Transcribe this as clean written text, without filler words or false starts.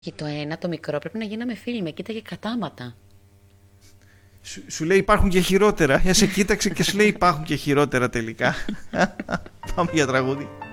Και το ένα, το μικρό, πρέπει να γίναμε φίλοι. Με κοίταγε κατάματα. Σου λέει υπάρχουν και χειρότερα. Σε κοίταξε και σου λέει υπάρχουν και χειρότερα τελικά. Πάμε για τραγούδι.